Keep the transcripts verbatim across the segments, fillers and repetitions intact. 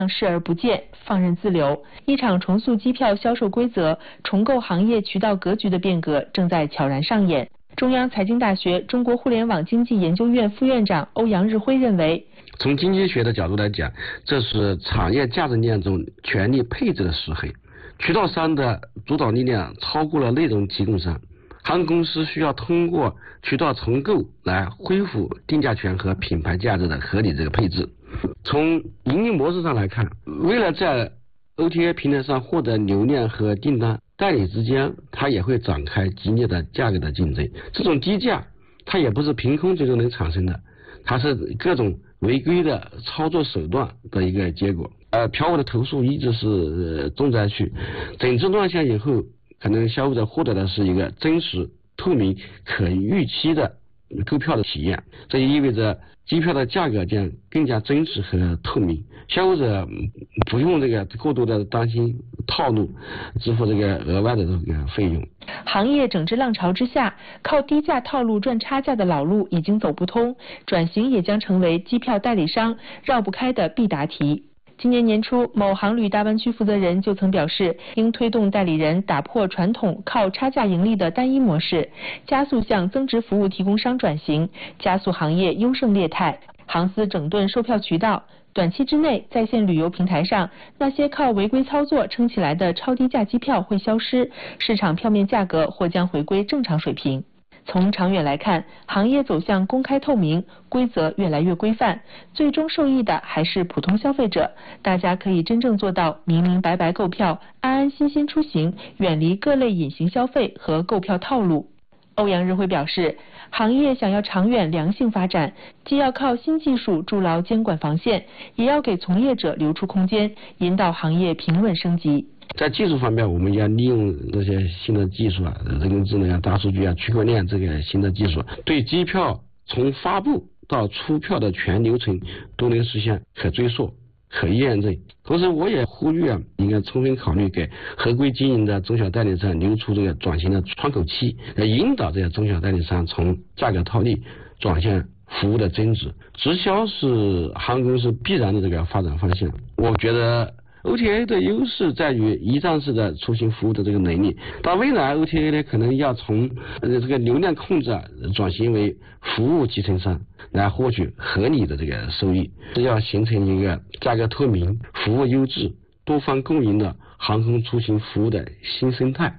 视而不见，放任自流。一场重塑机票销售规则、重构行业渠道格局的变革正在悄然上演。中央财经大学中国互联网经济研究院副院长欧阳日辉认为， 从经济学的角度来讲，这是产业价值链中权力配置的失衡，渠道商的主导力量超过了内容提供商。航空公司需要通过渠道重构来恢复定价权和品牌价值的合理这个配置。从盈利模式上来看，为了在 O T A 平台上获得流量和订单，代理之间它也会展开激烈的价格的竞争。这种低价它也不是凭空最终能产生的，它是各种违规的操作手段的一个结果。呃，票务的投诉一直是、呃、重灾区，整治乱象以后，可能消费者获得的是一个真实、透明、可预期的购票的体验，这也意味着机票的价格将更加真实和透明，消费者不用这个过多的担心套路，支付这个额外的这个费用。 行业整治浪潮之下，靠低价套路赚差价的老路已经走不通，转型也将成为机票代理商绕不开的必答题。今年年初，某航旅大湾区负责人就曾表示，应推动代理人打破传统靠差价盈利的单一模式，加速向增值服务提供商转型，加速行业优胜劣汰，航司整顿售票渠道。短期之内，在线旅游平台上那些靠违规操作撑起来的超低价机票会消失，市场票面价格或将回归正常水平。从长远来看，行业走向公开透明，规则越来越规范，最终受益的还是普通消费者。大家可以真正做到明明白白购票，安安心心出行，远离各类隐形消费和购票套路。欧阳日辉表示，行业想要长远良性发展，既要靠新技术筑牢监管防线，也要给从业者留出空间，引导行业平稳升级。 在技术方面，我们要利用这些新的技术啊，人工智能啊、大数据啊、区块链这个新的技术，对机票从发布到出票的全流程都能实现可追溯、可验证。同时，我也呼吁啊，应该充分考虑给合规经营的中小代理商留出这个转型的窗口期，来引导这些中小代理商从价格套利转向服务的增值。直销是航空公司必然的这个发展方向。我觉得O T A 的优势在于一站式的出行服务的这个能力，但未来 O T A 呢可能要从呃这个流量控制啊转型为服务集成商，来获取合理的这个收益，是要形成一个价格透明、服务优质、多方共赢的航空出行服务的新生态。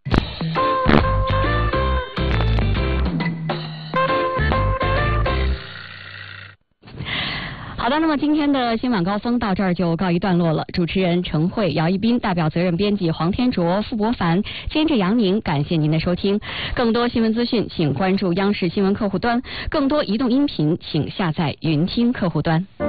好的，那么今天的新晚高峰到这儿就告一段落了。主持人陈慧、姚一斌，代表责任编辑黄天卓、傅博凡，监制杨宁，感谢您的收听。更多新闻资讯，请关注央视新闻客户端；更多移动音频，请下载云听客户端。